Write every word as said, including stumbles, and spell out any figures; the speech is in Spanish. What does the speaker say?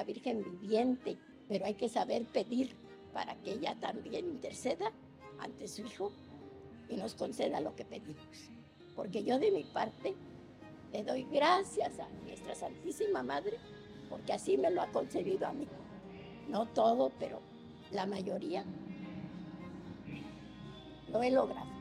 una Virgen viviente, pero hay que saber pedir para que ella también interceda ante su Hijo y nos conceda lo que pedimos. Porque yo de mi parte le doy gracias a nuestra Santísima Madre, porque así me lo ha concedido a mí. No todo, pero la mayoría lo he logrado.